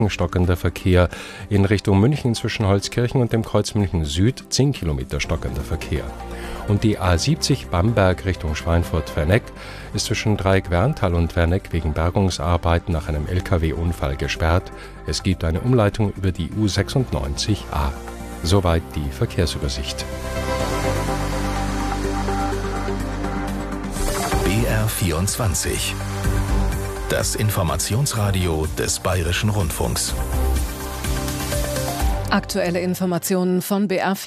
stockender Verkehr. In Richtung München zwischen Holzkirchen und dem Kreuz München Süd 10 Kilometer stockender Verkehr. Und die A70 Bamberg Richtung Schweinfurt-Ferneck ist zwischen Dreieck-Werntal und Ferneck wegen Bergungsarbeiten nach einem LKW-Unfall gesperrt. Es gibt eine Umleitung über die U96a. Soweit die Verkehrsübersicht. BR24. Das Informationsradio des Bayerischen Rundfunks. Aktuelle Informationen von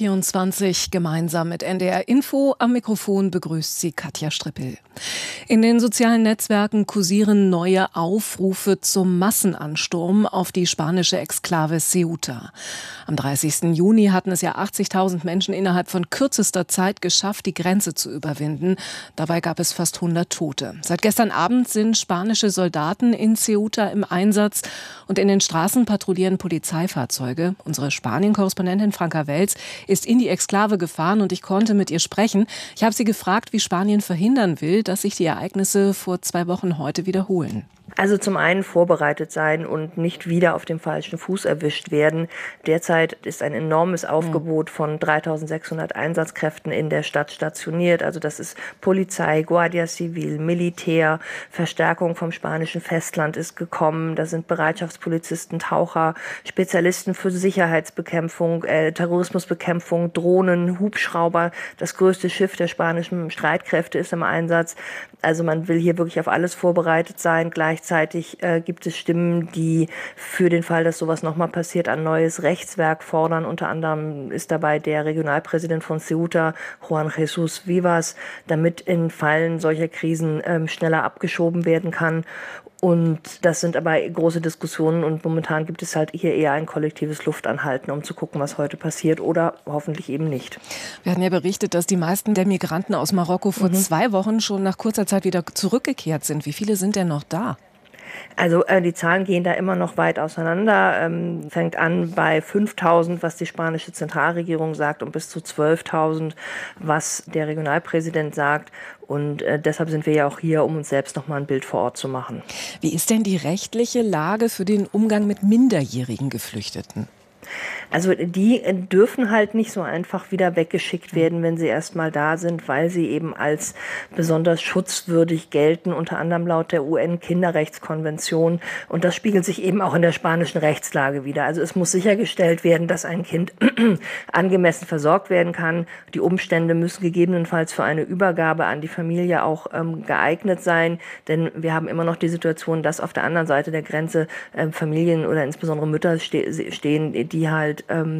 BR24 gemeinsam mit NDR Info. Am Mikrofon begrüßt sie Katja Strippel. In den sozialen Netzwerken kursieren neue Aufrufe zum Massenansturm auf die spanische Exklave Ceuta. Am 30. Juni hatten es ja 80.000 Menschen innerhalb von kürzester Zeit geschafft, die Grenze zu überwinden. Dabei gab es fast 100 Tote. Seit gestern Abend sind spanische Soldaten in Ceuta im Einsatz und in den Straßen patrouillieren Polizeifahrzeuge. Unsere Spanien-Korrespondentin Franka Welz ist in die Exklave gefahren und ich konnte mit ihr sprechen. Ich habe sie gefragt, wie Spanien verhindern will, dass sich die Ereignisse vor 2 Wochen heute wiederholen. Also zum einen vorbereitet sein und nicht wieder auf dem falschen Fuß erwischt werden. Derzeit ist ein enormes Aufgebot von 3.600 Einsatzkräften in der Stadt stationiert. Also das ist Polizei, Guardia Civil, Militär, Verstärkung vom spanischen Festland ist gekommen. Da sind Bereitschaftspolizisten, Taucher, Spezialisten für Sicherheitsbekämpfung, Terrorismusbekämpfung, Drohnen, Hubschrauber. Das größte Schiff der spanischen Streitkräfte ist im Einsatz. Also man will hier wirklich auf alles vorbereitet sein. Gleichzeitig gibt es Stimmen, die für den Fall, dass sowas nochmal passiert, ein neues Rechtswerk fordern. Unter anderem ist dabei der Regionalpräsident von Ceuta, Juan Jesús Vivas, damit in Fällen solcher Krisen schneller abgeschoben werden kann. Und das sind aber große Diskussionen und momentan gibt es halt hier eher ein kollektives Luftanhalten, um zu gucken, was heute passiert oder hoffentlich eben nicht. Wir hatten ja berichtet, dass die meisten der Migranten aus Marokko vor 2 Wochen schon nach kurzer Zeit wieder zurückgekehrt sind. Wie viele sind denn noch da? Also die Zahlen gehen da immer noch weit auseinander. Fängt an bei 5.000, was die spanische Zentralregierung sagt, und bis zu 12.000, was der Regionalpräsident sagt. Und deshalb sind wir ja auch hier, um uns selbst noch mal ein Bild vor Ort zu machen. Wie ist denn die rechtliche Lage für den Umgang mit minderjährigen Geflüchteten? Also die dürfen halt nicht so einfach wieder weggeschickt werden, wenn sie erst mal da sind, weil sie eben als besonders schutzwürdig gelten, unter anderem laut der UN-Kinderrechtskonvention. Und das spiegelt sich eben auch in der spanischen Rechtslage wider. Also es muss sichergestellt werden, dass ein Kind angemessen versorgt werden kann. Die Umstände müssen gegebenenfalls für eine Übergabe an die Familie auch geeignet sein. Denn wir haben immer noch die Situation, dass auf der anderen Seite der Grenze Familien oder insbesondere Mütter stehen, die halt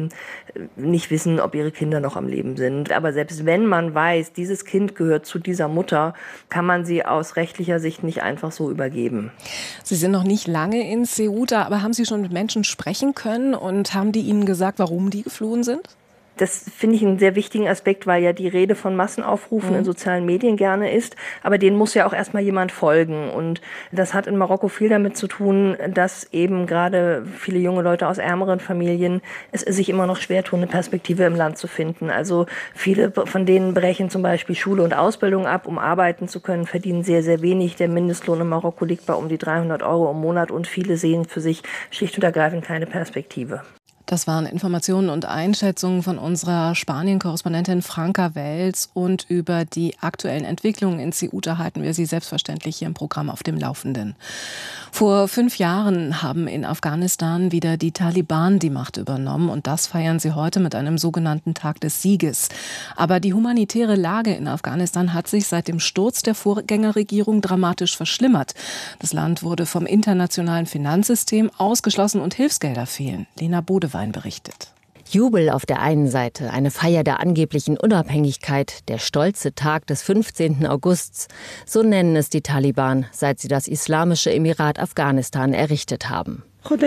nicht wissen, ob ihre Kinder noch am Leben sind. Aber selbst wenn man weiß, dieses Kind gehört zu dieser Mutter, kann man sie aus rechtlicher Sicht nicht einfach so übergeben. Sie sind noch nicht lange in Ceuta, aber haben Sie schon mit Menschen sprechen können und haben die Ihnen gesagt, warum die geflohen sind? Das finde ich einen sehr wichtigen Aspekt, weil ja die Rede von Massenaufrufen in sozialen Medien gerne ist. Aber denen muss ja auch erstmal jemand folgen. Und das hat in Marokko viel damit zu tun, dass eben gerade viele junge Leute aus ärmeren Familien es sich immer noch schwer tun, eine Perspektive im Land zu finden. Also viele von denen brechen zum Beispiel Schule und Ausbildung ab, um arbeiten zu können, verdienen sehr, sehr wenig. Der Mindestlohn in Marokko liegt bei um die 300 € im Monat und viele sehen für sich schlicht und ergreifend keine Perspektive. Das waren Informationen und Einschätzungen von unserer Spanien-Korrespondentin Franka Welz. Und über die aktuellen Entwicklungen in Ceuta halten wir Sie selbstverständlich hier im Programm auf dem Laufenden. Vor 5 Jahren haben in Afghanistan wieder die Taliban die Macht übernommen. Und das feiern sie heute mit einem sogenannten Tag des Sieges. Aber die humanitäre Lage in Afghanistan hat sich seit dem Sturz der Vorgängerregierung dramatisch verschlimmert. Das Land wurde vom internationalen Finanzsystem ausgeschlossen und Hilfsgelder fehlen. Lena Bodewein berichtet. Jubel auf der einen Seite, eine Feier der angeblichen Unabhängigkeit, der stolze Tag des 15. Augusts. So nennen es die Taliban, seit sie das Islamische Emirat Afghanistan errichtet haben.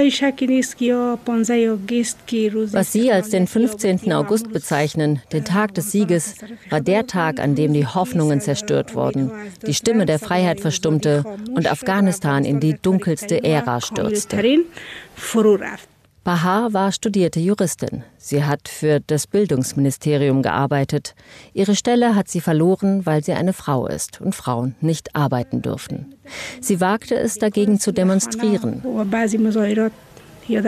Was Sie als den 15. August bezeichnen, den Tag des Sieges, war der Tag, an dem die Hoffnungen zerstört wurden, die Stimme der Freiheit verstummte und Afghanistan in die dunkelste Ära stürzte. Bahar war studierte Juristin. Sie hat für das Bildungsministerium gearbeitet. Ihre Stelle hat sie verloren, weil sie eine Frau ist und Frauen nicht arbeiten dürfen. Sie wagte es, dagegen zu demonstrieren.